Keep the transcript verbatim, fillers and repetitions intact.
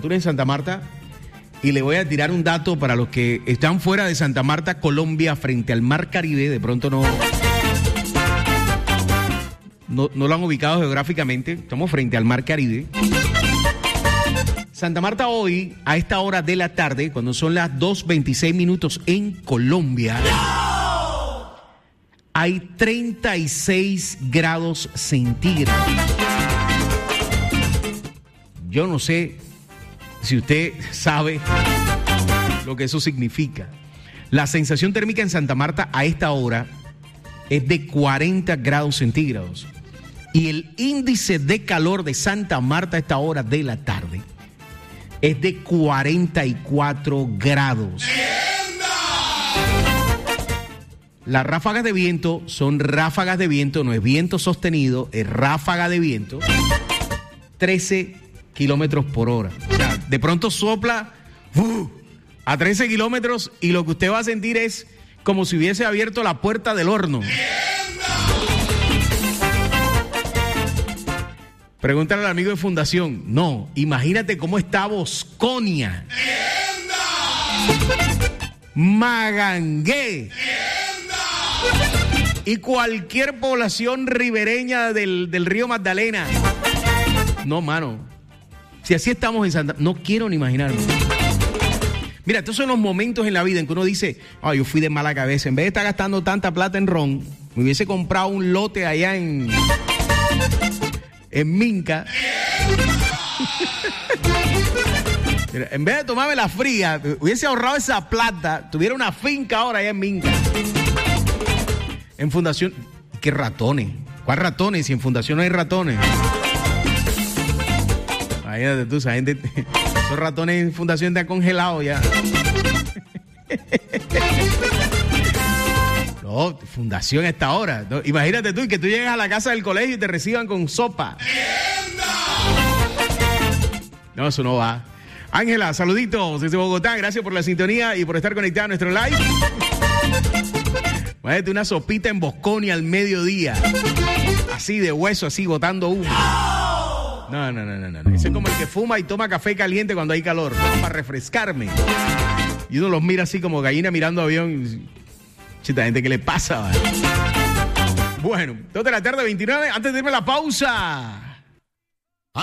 temperatura en Santa Marta y le voy a tirar un dato para los que están fuera de Santa Marta, Colombia, frente al Mar Caribe. De pronto no, no, no lo han ubicado geográficamente. Estamos frente al Mar Caribe. Santa Marta hoy, a esta hora de la tarde, cuando son las dos veintiséis minutos en Colombia, hay treinta y seis grados centígrados. Yo no sé si usted sabe lo que eso significa. La sensación térmica en Santa Marta a esta hora es de cuarenta grados centígrados. Y el índice de calor de Santa Marta a esta hora de la tarde es de cuarenta y cuatro grados. Las ráfagas de viento son ráfagas de viento, no es viento sostenido, es ráfaga de viento, trece kilómetros por hora. O sea, de pronto sopla uh, a trece kilómetros y lo que usted va a sentir es como si hubiese abierto la puerta del horno. Pregúntale al amigo de Fundación. No, imagínate cómo está Bosconia, Magangué y cualquier población ribereña del, del río Magdalena. No, mano. Si así estamos en Santa... No quiero ni imaginarme. Mira, estos son los momentos en la vida en que uno dice, ay, oh, yo fui de mala cabeza. En vez de estar gastando tanta plata en ron, me hubiese comprado un lote allá en... en Minca. Mira, en vez de tomarme la fría, hubiese ahorrado esa plata, tuviera una finca ahora allá en Minca. En Fundación, ¿qué ratones? ¿Cuál ratones? Si en Fundación no hay ratones. Imagínate tú, esa gente, esos ratones en Fundación te han congelado ya. No, Fundación a esta hora. No, imagínate tú que tú llegues a la casa del colegio y te reciban con sopa. No, eso no va. Ángela, saluditos desde Bogotá. Gracias por la sintonía y por estar conectada a nuestro live. Imagínate una sopita en Bosconia al mediodía. Así de hueso, así botando humo. No, no, no, no, no. Ese es como el que fuma y toma café caliente cuando hay calor. No, para refrescarme. Y uno los mira así como gallina mirando avión. Chita, gente, ¿qué le pasa? ¿Vale? Bueno, dos de la tarde, veintinueve. Antes de irme a la pausa.